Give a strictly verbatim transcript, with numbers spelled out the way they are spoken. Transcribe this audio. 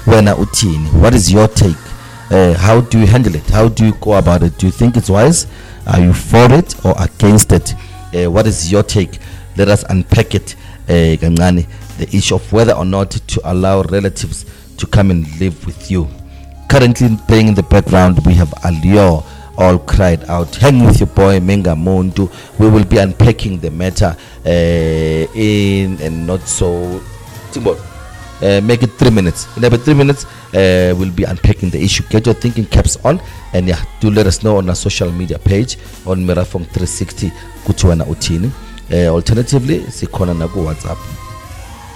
wena uthini? What is your take? Uh, how do you handle it? How do you go about it? Do you think it's wise? Are you for it or against it? Uh, what is your take? Let us unpack it, uh, Gangani, the issue of whether or not to allow relatives to come and live with you. Currently playing in the background, we have Alio All Cried Out. Hang with your boy Menga Muntu. We will be unpacking the matter uh, in and not so. Uh, make it three minutes. In about three minutes, uh, we'll be unpacking the issue. Get your thinking caps on, and yeah, do let us know on our social media page on Mirafong three sixty. Kutuana Utini. Uh, alternatively, Sikona Nagu WhatsApp.